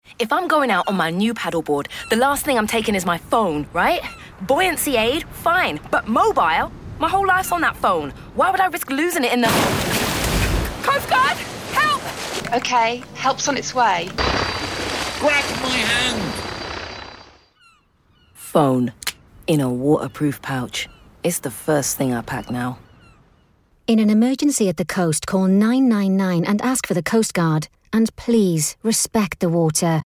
If I'm going out on my new paddleboard, the last thing I'm taking is my phone, right? Buoyancy aid, fine. But mobile? My whole life's on that phone. Why would I risk losing it in the... Coast Guard! Help! OK, help's on its way. Grab my hand! Phone. In a waterproof pouch. It's the first thing I pack now. In an emergency at the coast, call 999 and ask for the Coast Guard. And please, respect the water.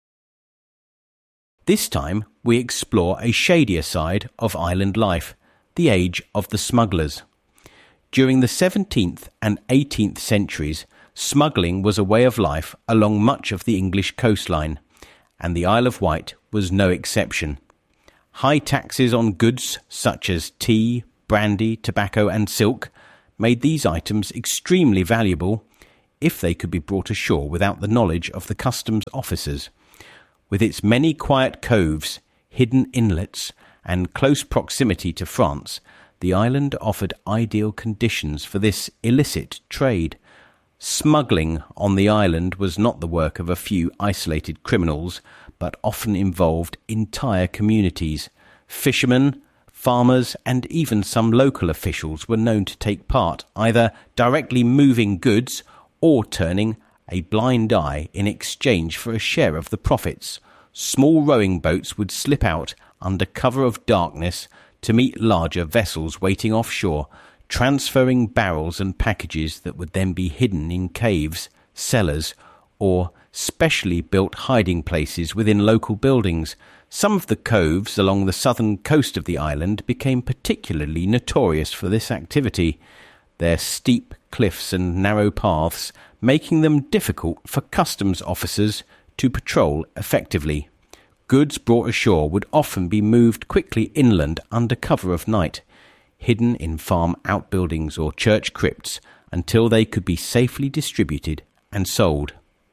This time, we explore a shadier side of island life, the age of the smugglers. During the 17th and 18th centuries, smuggling was a way of life along much of the English coastline, and the Isle of Wight was no exception. High taxes on goods such as tea, brandy, tobacco and silk made these items extremely valuable if they could be brought ashore without the knowledge of the customs officers. With its many quiet coves, hidden inlets, and close proximity to France, the island offered ideal conditions for this illicit trade. Smuggling on the island was not the work of a few isolated criminals, but often involved entire communities. Fishermen, farmers, and even some local officials were known to take part, either directly moving goods or turning a blind eye in exchange for a share of the profits. Small rowing boats would slip out under cover of darkness to meet larger vessels waiting offshore, transferring barrels and packages that would then be hidden in caves, cellars, or specially built hiding places within local buildings. Some of the coves along the southern coast of the island became particularly notorious for this activity, their steep cliffs and narrow paths making them difficult for customs officers to patrol effectively. Goods brought ashore would often be moved quickly inland under cover of night, hidden in farm outbuildings or church crypts until they could be safely distributed and sold.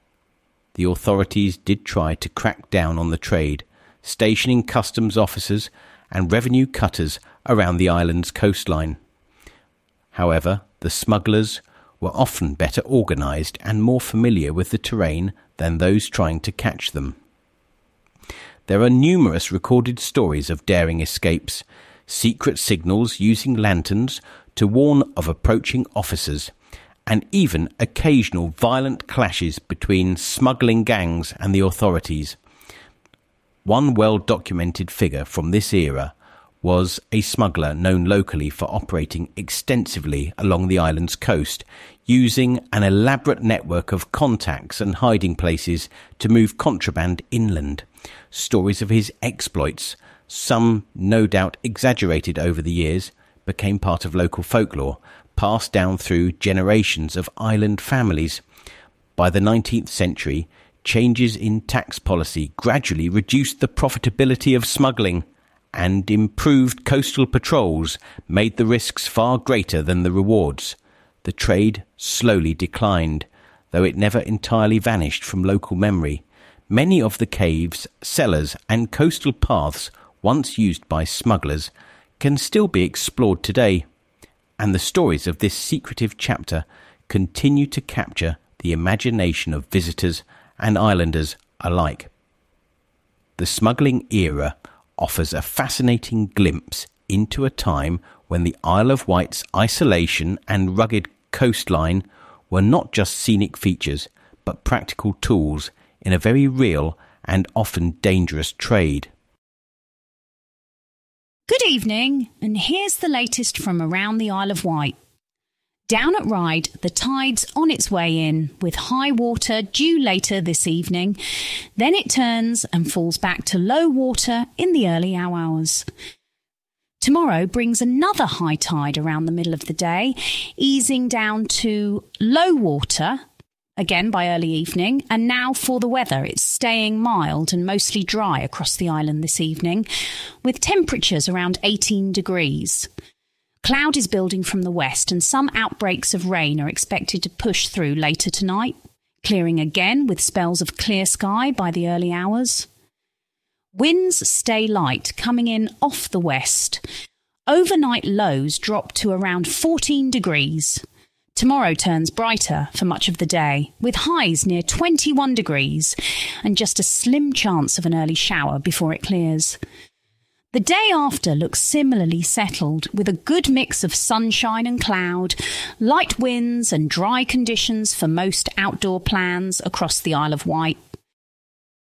The authorities did try to crack down on the trade, stationing customs officers and revenue cutters around the island's coastline. However, the smugglers were often better organised and more familiar with the terrain than those trying to catch them. There are numerous recorded stories of daring escapes, secret signals using lanterns to warn of approaching officers, and even occasional violent clashes between smuggling gangs and the authorities. One well-documented figure from this era was a smuggler known locally for operating extensively along the island's coast, using an elaborate network of contacts and hiding places to move contraband inland. Stories of his exploits, some no doubt exaggerated over the years, became part of local folklore, passed down through generations of island families. By the 19th century, changes in tax policy gradually reduced the profitability of smuggling, and improved coastal patrols made the risks far greater than the rewards. The trade slowly declined, though it never entirely vanished from local memory. Many of the caves, cellars, and coastal paths once used by smugglers can still be explored today, and the stories of this secretive chapter continue to capture the imagination of visitors and islanders alike. The smuggling era offers a fascinating glimpse into a time when the Isle of Wight's isolation and rugged coastline were not just scenic features, but practical tools in a very real and often dangerous trade. Good evening, and here's the latest from around the Isle of Wight. Down at Ryde, the tide's on its way in, with high water due later this evening. Then it turns and falls back to low water in the early hours. Tomorrow brings another high tide around the middle of the day, easing down to low water again by early evening. And now for the weather, it's staying mild and mostly dry across the island this evening, with temperatures around 18 degrees. Cloud is building from the west, and some outbreaks of rain are expected to push through later tonight, clearing again with spells of clear sky by the early hours. Winds stay light, coming in off the west. Overnight lows drop to around 14 degrees. Tomorrow turns brighter for much of the day, with highs near 21 degrees and just a slim chance of an early shower before it clears. The day after looks similarly settled, with a good mix of sunshine and cloud, light winds and dry conditions for most outdoor plans across the Isle of Wight.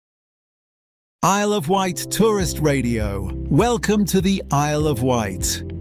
Isle of Wight Tourist Radio. Welcome to the Isle of Wight.